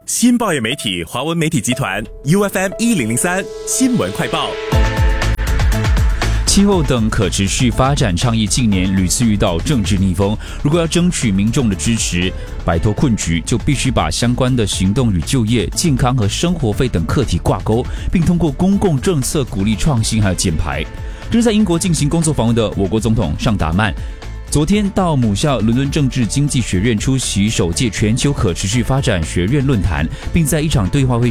新报业媒体华文媒体集团 UFM1003 新闻快报。 气候等可持续发展倡议近年屡次遇到政治逆风，如果要争取民众的支持，摆脱困局，就必须把相关的行动与就业、健康和生活费等课题挂钩，并通过公共政策鼓励创新还有减排。这是在英国进行工作访问的我国总统尚达曼昨天到母校伦敦政治经济学院出席首届全球可持续发展学院论坛，并在一场对话会